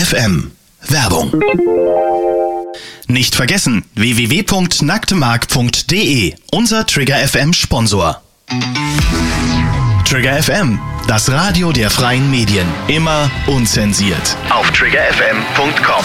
FM. Werbung. Nicht vergessen, www.nacktemark.de, unser Trigger FM Sponsor. Trigger FM, das Radio der freien Medien. Immer unzensiert. Auf triggerfm.com.